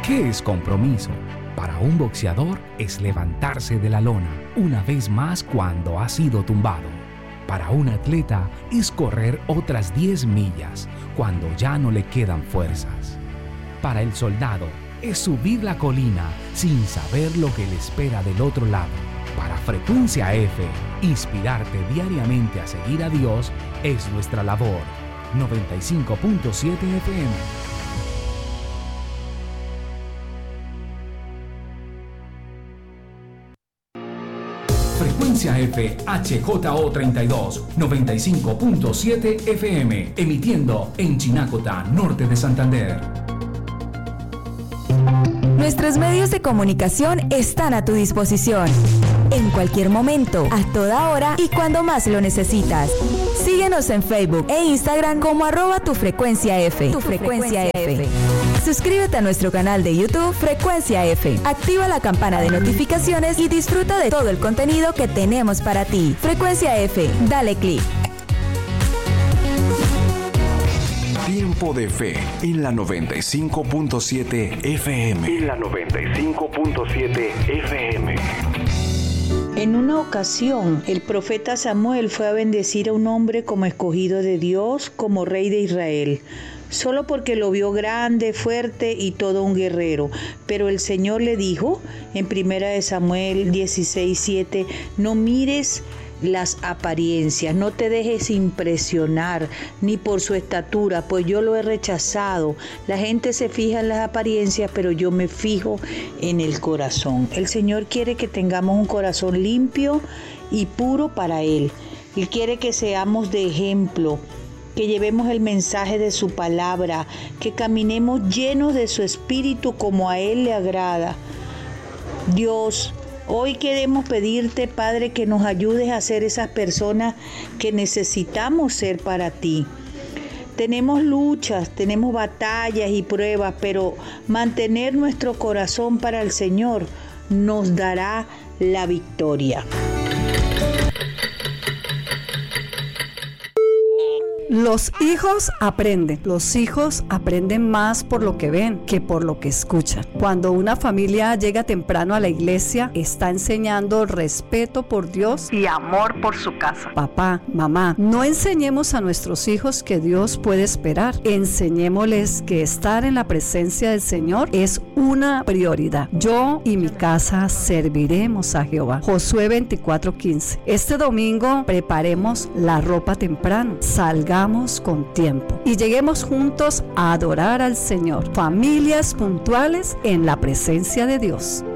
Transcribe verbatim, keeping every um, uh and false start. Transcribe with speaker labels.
Speaker 1: ¿Qué es compromiso? Para un boxeador es levantarse de la lona una vez más cuando ha sido tumbado. Para un atleta es correr otras diez millas cuando ya no le quedan fuerzas. Para el soldado es subir la colina sin saber lo que le espera del otro lado. Para Frecuencia F, inspirarte diariamente a seguir a Dios es nuestra labor. noventa y cinco punto siete F M. Frecuencia F H J O treinta y dos, noventa y cinco punto siete F M, emitiendo en Chinacota, norte de Santander.
Speaker 2: Nuestros medios de comunicación están a tu disposición. En cualquier momento, a toda hora y cuando más lo necesitas. Síguenos en Facebook e Instagram como arroba tu frecuencia F. Tu frecuencia F. Suscríbete a nuestro canal de YouTube Frecuencia F. Activa la campana de notificaciones y disfruta de todo el contenido que tenemos para ti. Frecuencia F. Dale clic.
Speaker 3: Tiempo de Fe en la noventa y cinco punto siete F M. En la noventa y cinco punto siete F M.
Speaker 4: En una ocasión, el profeta Samuel fue a bendecir a un hombre como escogido de Dios, como rey de Israel, solo porque lo vio grande, fuerte y todo un guerrero. Pero el Señor le dijo, en primera de Samuel dieciséis siete, no mires las apariencias, no te dejes impresionar ni por su estatura, pues yo lo he rechazado. La gente se fija en las apariencias, pero yo me fijo en el corazón. El Señor quiere que tengamos un corazón limpio y puro para Él. Él quiere que seamos de ejemplo, que llevemos el mensaje de su palabra, que caminemos llenos de su espíritu como a Él le agrada. Dios, hoy queremos pedirte, Padre, que nos ayudes a ser esas personas que necesitamos ser para ti. Tenemos luchas, tenemos batallas y pruebas, pero mantener nuestro corazón para el Señor nos dará la victoria.
Speaker 5: Los hijos aprenden. Los hijos aprenden más por lo que ven que por lo que escuchan. Cuando una familia llega temprano a la iglesia, está enseñando respeto por Dios y amor por su casa. Papá, mamá, no enseñemos a nuestros hijos que Dios puede esperar. Enseñémosles que estar en la presencia del Señor es una prioridad. Yo y mi casa serviremos a Jehová. Josué veinticuatro quince. Este domingo preparemos la ropa temprano. Salgamos con tiempo y lleguemos juntos a adorar al Señor. Familias puntuales en la presencia de Dios.